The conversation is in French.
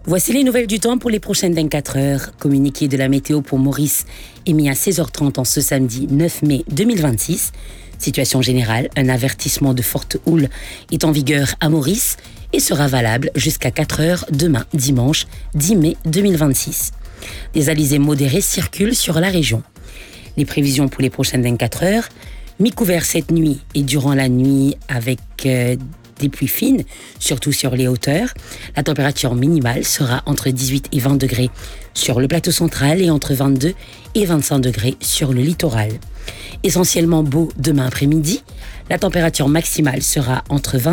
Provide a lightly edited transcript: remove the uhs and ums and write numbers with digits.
Voici les nouvelles du temps pour les prochaines 24 heures. Communiqué de la météo pour Maurice émis à 16h30 en ce samedi 9 mai 2026. Situation générale, un avertissement de forte houle est en vigueur à Maurice et sera valable jusqu'à 4 heures demain, dimanche 10 mai 2026. Des alizés modérés circulent sur la région. Les prévisions pour les prochaines 24 heures, mi-couvert cette nuit et durant la nuit avec des pluies fines, surtout sur les hauteurs. La température minimale sera entre 18 et 20 degrés sur le plateau central et entre 22 et 25 degrés sur le littoral. Essentiellement beau demain après-midi, la température maximale sera entre 20